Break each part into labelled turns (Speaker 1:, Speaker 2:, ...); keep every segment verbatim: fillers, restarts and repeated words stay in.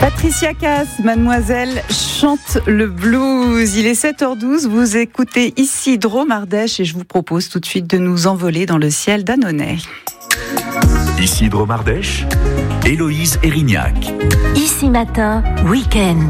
Speaker 1: Patricia Cass, mademoiselle, chante le blues. Il est sept heures douze, vous écoutez ici Drôme Ardèche et je vous propose tout de suite de nous envoler dans le ciel d'Annonay.
Speaker 2: Ici Drôme Ardèche, Héloïse Erignac.
Speaker 3: Ici Matin, week-end.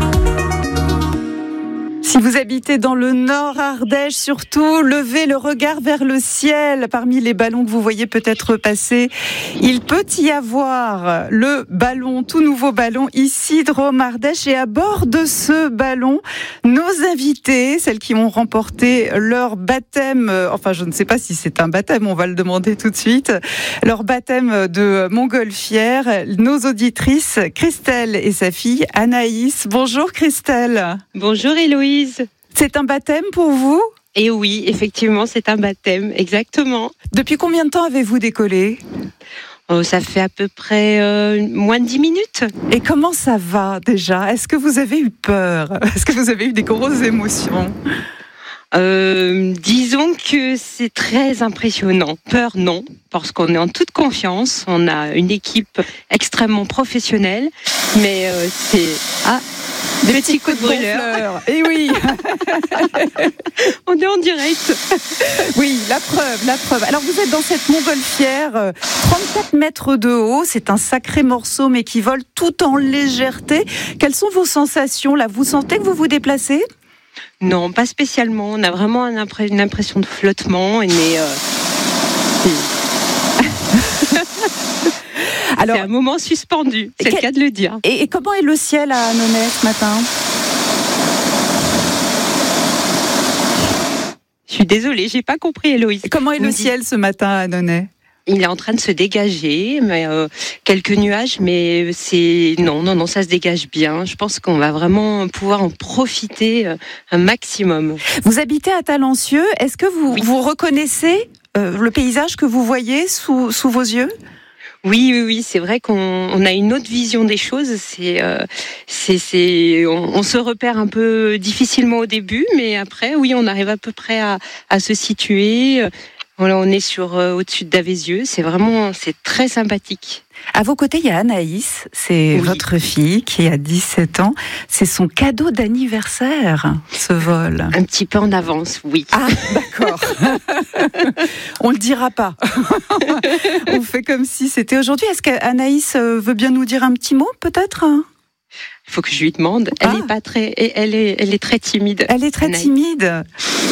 Speaker 1: Si vous habitez dans le Nord Ardèche, surtout, levez le regard vers le ciel. Parmi les ballons que vous voyez peut-être passer, il peut y avoir le ballon, tout nouveau ballon, ici Drôme Ardèche. Et à bord de ce ballon, nos invités, celles qui ont remporté leur baptême, enfin je ne sais pas si c'est un baptême, on va le demander tout de suite, leur baptême de montgolfière, nos auditrices, Christelle et sa fille Anaïs. Bonjour Christelle.
Speaker 4: Bonjour Héloïse.
Speaker 1: C'est un baptême pour vous ?
Speaker 4: Et oui, effectivement, c'est un baptême, exactement.
Speaker 1: Depuis combien de temps avez-vous décollé ?
Speaker 4: Oh, ça fait à peu près euh, moins de dix minutes.
Speaker 1: Et comment ça va déjà ? Est-ce que vous avez eu peur ? Est-ce que vous avez eu des grosses émotions ?
Speaker 4: Euh, disons que c'est très impressionnant. Peur, non, parce qu'on est en toute confiance. On a une équipe extrêmement professionnelle, mais euh, c'est... Ah,
Speaker 1: des petits coups de brûleur. Et oui.
Speaker 4: On est en direct.
Speaker 1: Oui, la preuve, la preuve. Alors vous êtes dans cette montgolfière, trente-quatre mètres de haut. C'est un sacré morceau, mais qui vole tout en légèreté. Quelles sont vos sensations là ? Vous sentez que vous vous déplacez ?
Speaker 4: Non, pas spécialement. On a vraiment une, impré- une impression de flottement. Mais euh,
Speaker 1: Alors,
Speaker 4: c'est un moment suspendu, c'est quel... le cas de le dire.
Speaker 1: Et, et comment est le ciel à Annonay ce matin ?
Speaker 4: Je suis désolée, j'ai pas compris, Héloïse.
Speaker 1: Et comment est Vous le ciel dit... ce matin à Annonay ?
Speaker 4: Il est en train de se dégager, mais euh, quelques nuages, mais c'est non, non, non, ça se dégage bien. Je pense qu'on va vraiment pouvoir en profiter euh, un maximum.
Speaker 1: Vous habitez à Talencieux. Est-ce que vous, oui. vous reconnaissez euh, le paysage que vous voyez sous, sous vos yeux ?
Speaker 4: Oui, oui, oui, c'est vrai qu'on on a une autre vision des choses. C'est, euh, c'est, c'est, on, on se repère un peu difficilement au début, mais après, oui, on arrive à peu près à, à se situer. Voilà, on est sur euh, au-dessus de Davézieux. C'est vraiment, c'est très sympathique.
Speaker 1: À vos côtés, il y a Anaïs, c'est oui. votre fille qui a dix-sept ans. C'est son cadeau d'anniversaire, ce vol.
Speaker 4: Un petit peu en avance, oui.
Speaker 1: Ah, d'accord. On le dira pas. On fait comme si c'était aujourd'hui. Est-ce qu'Anaïs veut bien nous dire un petit mot, peut-être ?
Speaker 4: Il faut que je lui demande. Elle ah. est pas très, elle est, elle est très timide.
Speaker 1: Elle est très Anaïs. timide.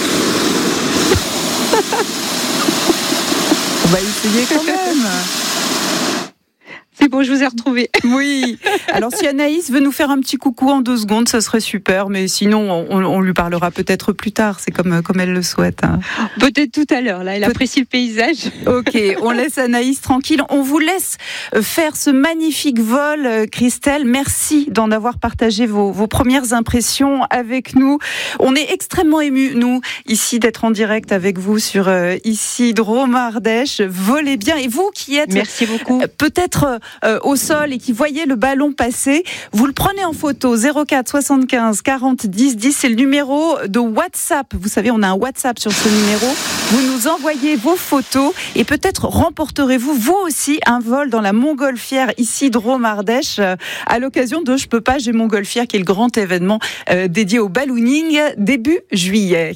Speaker 1: On va essayer quand même.
Speaker 4: C'est bon, je vous ai retrouvé.
Speaker 1: Oui. Alors, si Anaïs veut nous faire un petit coucou en deux secondes, ça serait super. Mais sinon, on, on lui parlera peut-être plus tard. C'est comme, comme elle le souhaite. Hein.
Speaker 4: Peut-être tout à l'heure. Là, elle Peut- apprécie le paysage.
Speaker 1: Ok, on laisse Anaïs tranquille. On vous laisse faire ce magnifique vol, Christelle. Merci d'en avoir partagé vos, vos premières impressions avec nous. On est extrêmement émus, nous, ici, d'être en direct avec vous sur euh, ici Drôme Ardèche. Volez bien. Et vous qui êtes
Speaker 4: Merci beaucoup.
Speaker 1: Peut-être Euh, au sol et qui voyez le ballon passer, vous le prenez en photo. Zéro quatre soixante-quinze quarante dix dix, c'est le numéro de WhatsApp. Vous savez, on a un WhatsApp sur ce numéro. Vous nous envoyez vos photos et peut-être remporterez-vous vous aussi un vol dans la montgolfière ici Drôme Ardèche euh, à l'occasion de Je peux pas, j'ai montgolfière qui est le grand événement euh, dédié au ballooning début juillet.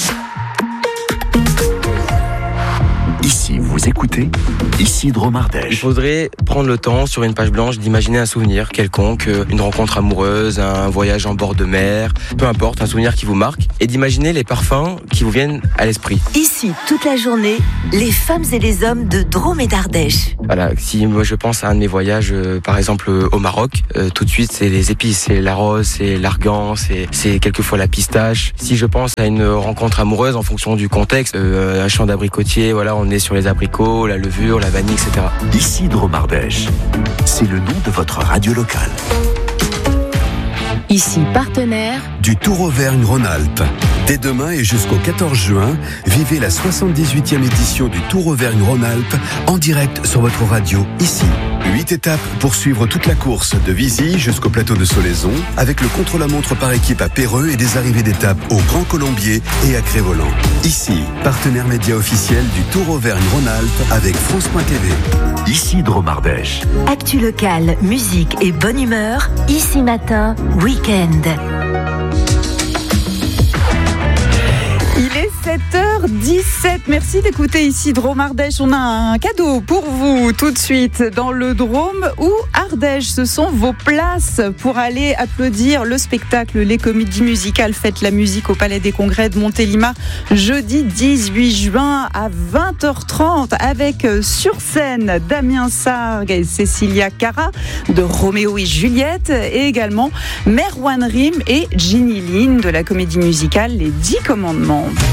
Speaker 2: Ici, vous écoutez Ici Drôme Ardèche.
Speaker 5: Il faudrait prendre le temps sur une page blanche d'imaginer un souvenir quelconque, une rencontre amoureuse, un voyage en bord de mer, peu importe, un souvenir qui vous marque, et d'imaginer les parfums qui vous viennent à l'esprit.
Speaker 3: Ici, toute la journée, les femmes et les hommes de Drôme et d'Ardèche.
Speaker 5: Voilà, si moi je pense à un de mes voyages, euh, par exemple euh, au Maroc, euh, tout de suite c'est les épices, c'est la rose, c'est l'argan, c'est, c'est quelquefois la pistache. Si je pense à une rencontre amoureuse en fonction du contexte, euh, un champ d'abricotier, voilà, on est sur les abricots, la levure, la vanille, et cetera.
Speaker 2: Ici Drôme Ardèche, c'est le nom de votre radio locale.
Speaker 3: Ici partenaire
Speaker 6: du Tour Auvergne-Rhône-Alpes. Dès demain et jusqu'au quatorze juin, vivez la soixante-dix-huitième édition du Tour Auvergne-Rhône-Alpes en direct sur votre radio, ici. Huit étapes pour suivre toute la course de Vizy jusqu'au plateau de Solaison, avec le contre-la-montre par équipe à Péreux et des arrivées d'étapes au Grand Colombier et à Crévolant. Ici, partenaire média officiel du Tour Auvergne-Rhône-Alpes avec France point T V.
Speaker 2: Ici Drôme Ardèche.
Speaker 3: Actu locale, musique et bonne humeur. Ici Matin, week-end.
Speaker 1: Il est sept heures dix-sept. Merci d'écouter ici Drôme Ardèche. On a un cadeau pour vous tout de suite dans le Drôme ou Ardèche. Ce sont vos places pour aller applaudir le spectacle Les Comédies Musicales Faites la musique au Palais des Congrès de Montélimar jeudi dix-huit juin à vingt heures trente avec sur scène Damien Sargue et Cécilia Cara de Roméo et Juliette et également Merwan Rim et Ginny Lynn de la comédie musicale Les Dix Commandements.